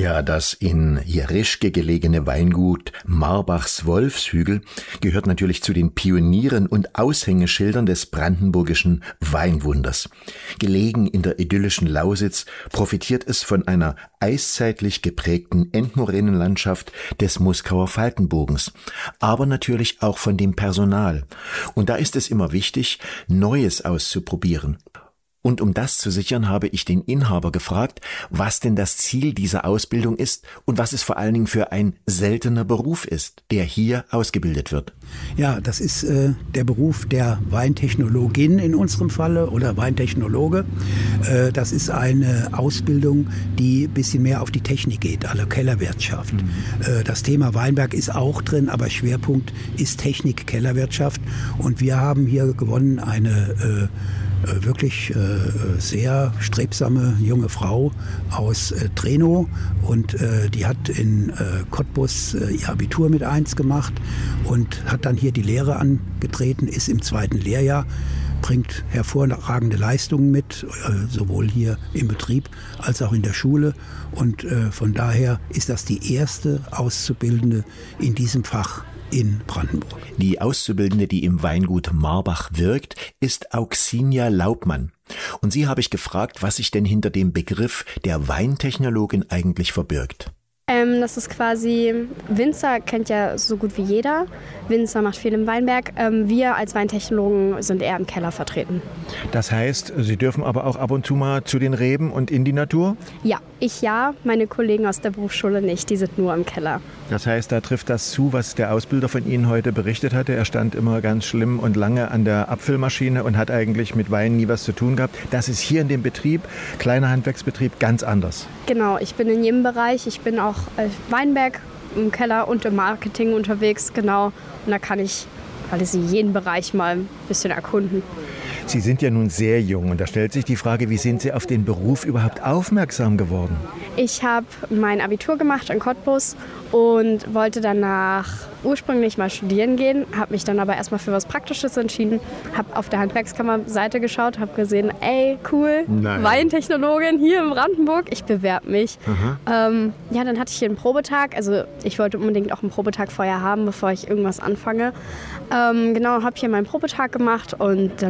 Ja, das in Jerischke gelegene Weingut Marbachs Wolfshügel gehört natürlich zu den Pionieren und Aushängeschildern des brandenburgischen Weinwunders. Gelegen in der idyllischen Lausitz profitiert es von einer eiszeitlich geprägten Endmoränenlandschaft des Muskauer Faltenbogens, aber natürlich auch von dem Personal. Und da ist es immer wichtig, Neues auszuprobieren. Und um das zu sichern, habe ich den Inhaber gefragt, was denn das Ziel dieser Ausbildung ist und was es vor allen Dingen für ein seltener Beruf ist, der hier ausgebildet wird. Ja, das ist der Beruf der Weintechnologin in unserem Falle oder Weintechnologe. Das ist eine Ausbildung, die ein bisschen mehr auf die Technik geht, also Kellerwirtschaft. Das Thema Weinberg ist auch drin, aber Schwerpunkt ist Technik, Kellerwirtschaft. Und wir haben hier gewonnen eine wirklich sehr strebsame junge Frau aus Trenow und die hat in Cottbus ihr Abitur mit 1 gemacht und hat dann hier die Lehre angetreten, ist im 2. Lehrjahr, bringt hervorragende Leistungen mit, sowohl hier im Betrieb als auch in der Schule und von daher ist das die erste Auszubildende in diesem Fach in Brandenburg. Die Auszubildende, die im Weingut Marbach wirkt, ist Auxinia Laubmann. Und sie habe ich gefragt, was sich denn hinter dem Begriff der Weintechnologin eigentlich verbirgt. Das ist quasi, Winzer kennt ja so gut wie jeder. Winzer macht viel im Weinberg. Wir als Weintechnologen sind eher im Keller vertreten. Das heißt, Sie dürfen aber auch ab und zu mal zu den Reben und in die Natur? Ja, ich ja, meine Kollegen aus der Berufsschule nicht, die sind nur im Keller. Das heißt, da trifft das zu, was der Ausbilder von Ihnen heute berichtet hatte. Er stand immer ganz schlimm und lange an der Abfüllmaschine und hat eigentlich mit Wein nie was zu tun gehabt. Das ist hier in dem Betrieb, kleiner Handwerksbetrieb, ganz anders. Genau, ich bin in jedem Bereich. Ich bin auch Weinberg im Keller und im Marketing unterwegs, genau. Und da kann ich jeden Bereich mal ein bisschen erkunden. Sie sind ja nun sehr jung und da stellt sich die Frage, wie sind Sie auf den Beruf überhaupt aufmerksam geworden? Ich habe mein Abitur gemacht in Cottbus und wollte danach ursprünglich mal studieren gehen, habe mich dann aber erstmal für was Praktisches entschieden, habe auf der Handwerkskammer-Seite geschaut, habe gesehen, ey, cool, Weintechnologin hier in Brandenburg, ich bewerbe mich. Dann hatte ich hier einen Probetag, also ich wollte unbedingt auch einen Probetag vorher haben, bevor ich irgendwas anfange. Habe hier meinen Probetag gemacht und dann